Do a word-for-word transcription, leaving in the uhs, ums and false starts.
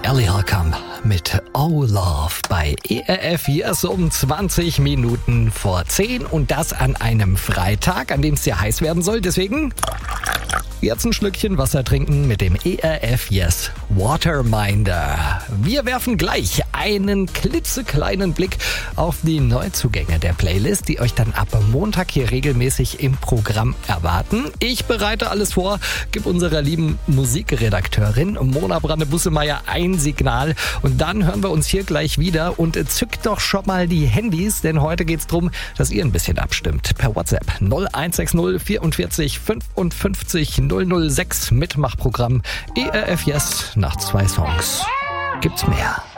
Ellie Holcomb mit Oh Love bei E R F. Hier ist um zwanzig Minuten vor zehn und das an einem Freitag, an dem es sehr heiß werden soll. Deswegen jetzt ein Schlückchen Wasser trinken mit dem E R F Yes Waterminder. Wir werfen gleich einen klitzekleinen Blick auf die Neuzugänge der Playlist, die euch dann ab Montag hier regelmäßig im Programm erwarten. Ich bereite alles vor, gebe unserer lieben Musikredakteurin Mona Brande-Bussemeier ein Signal und dann hören wir uns hier gleich wieder und zückt doch schon mal die Handys, denn heute geht's drum, dass ihr ein bisschen abstimmt. Per WhatsApp null eins sechs null vierundvierzig fünfundfünfzig null null sechs Mitmachprogramm E R F Yes. Nach zwei Songs gibt's mehr.